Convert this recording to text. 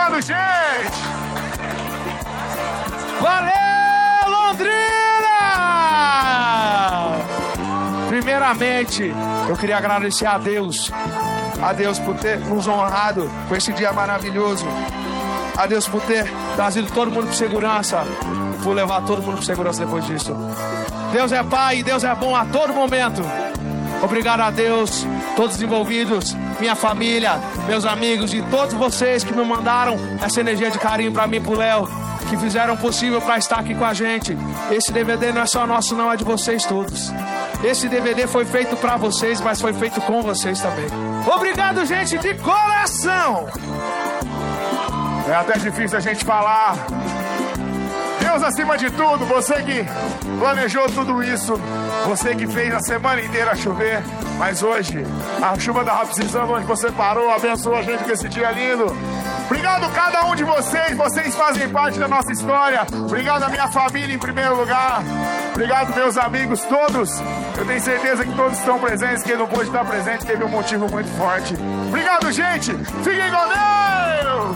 Obrigado, gente! Valeu, Londrina! Primeiramente, eu queria agradecer a Deus por ter nos honrado com esse dia maravilhoso. A Deus por ter trazido todo mundo com segurança, por levar todo mundo com segurança depois disso. Deus é Pai e Deus é bom a todo momento. Obrigado a Deus, todos os envolvidos, minha família, meus amigos e todos vocês que me mandaram essa energia de carinho pra mim e pro Léo, que fizeram o possível pra estar aqui com a gente. Esse DVD não é só nosso, não, é de vocês todos. Esse DVD foi feito pra vocês, mas foi feito com vocês também. Obrigado, gente, de coração! É até difícil a gente falar. Deus acima de tudo, você que planejou tudo isso, você que fez a semana inteira chover, mas hoje a chuva tava precisando onde você parou, abençoou a gente com esse dia lindo. Obrigado a cada um de vocês, vocês fazem parte da nossa história. Obrigado a minha família em primeiro lugar. Obrigado meus amigos todos. Eu tenho certeza que todos estão presentes, quem não pôde estar presente teve um motivo muito forte. Obrigado, gente, fiquem com Deus!